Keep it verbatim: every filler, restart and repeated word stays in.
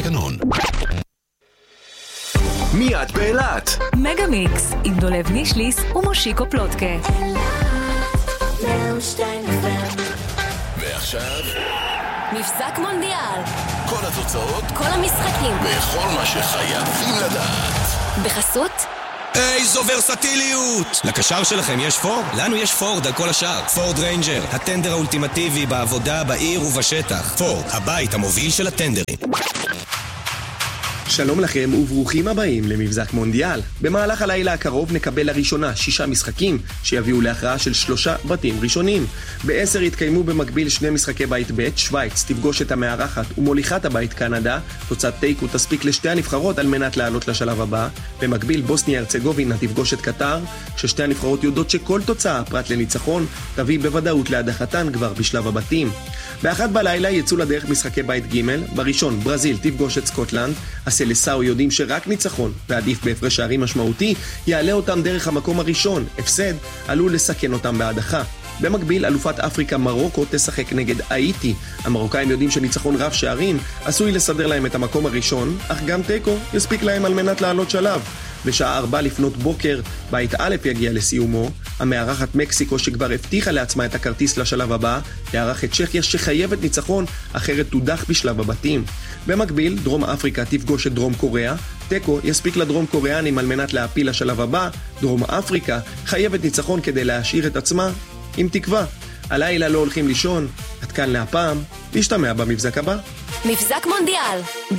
התקנון. מיד באילת מגה מיקס עם דולב נישליס ומושיקו פלוטקה. ועכשיו מבזק מונדיאל, כל התוצאות, כל המשחקים וכל מה שחייבים לדעת בחסות איזו ורסטיליות! לקשר שלכם יש פורד? לנו יש פורד על כל השאר. פורד ריינג'ר, הטנדר האולטימטיבי בעבודה, בעיר ובשטח. פורד, הבית המוביל של הטנדרים. שלום לכם וברוכים הבאים למבזק מונדיאל. במהלך הלילה הקרוב נקבל לראשונה שישה משחקים שיביאו להכרעה של שלושה בתים ראשונים. בעשר יתקיימו במקביל שני משחקי בית ב', שוויץ תפגוש את המארחת ומוליכת הבית קנדה. תוצאת תיקו תספיק לשתי הנבחרות על מנת לעלות לשלב הבא. במקביל בוסניה הרצגובינה תפגוש את קטר, כששתי הנבחרות יודעות שכל תוצאה פרט לניצחון תביא בוודאות להדחתן כבר בשלב הבתים. באחת בלילה יצאו לדרך משחקי בית ג'. בראשון ברזיל תפגוש את סקוטלנד. הסלסאו יודעים שרק ניצחון ועדיף בהפרש שערים משמעותי יעלה אותם דרך המקום הראשון. הפסד עלול לסכן אותם בהדחה. במקביל אלופת אפריקה מרוקו תשחק נגד האיטי. המרוקאים יודעים שניצחון רב שערים עשוי לסדר להם את המקום הראשון, אך גם טקו יספיק להם על מנת לעלות שלב. בשעה ארבע לפנות בוקר בית א' יגיע לסיומו. המארחת מקסיקו שכבר הבטיחה לעצמה את הכרטיס לשלב הבא תארח את צ'כיה שחייבת ניצחון אחרת תודח בשלב הבתים. במקביל דרום אפריקה תפגוש את דרום קוריאה. טקו יספיק לדרום קוריאנים על מנת להפיל לשלב הבא. דרום אפריקה חייבת ניצחון כדי להשאיר את עצמה עם תקווה. הלילה לא הולכים לישון. עד כאן להפעם, להשתמע במבזק הבא. מבזק מונדיאל